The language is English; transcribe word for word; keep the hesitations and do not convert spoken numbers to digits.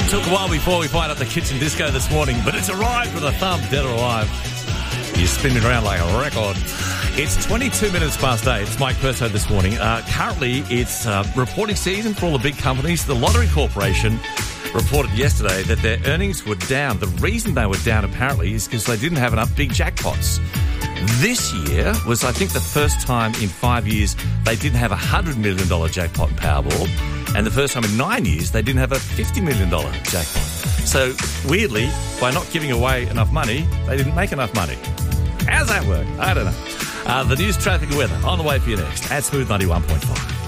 Took a while before we find out the kitchen disco this morning, but it's arrived with a thumb, dead or alive. You're spinning around like a record. It's twenty-two minutes past eight. It's Mike Perso this morning. Uh, currently, it's uh, reporting season for all the big companies. The Lottery Corporation reported yesterday that their earnings were down. The reason they were down, apparently, is because they didn't have enough big jackpots. This year was, I think, the first time in five years they didn't have a one hundred million dollars jackpot in Powerball, and the first time in nine years they didn't have a fifty million dollars jackpot. So, weirdly, by not giving away enough money, they didn't make enough money. How's that work? I don't know. Uh, the news, traffic and weather on the way for you next at Smooth ninety-one point five.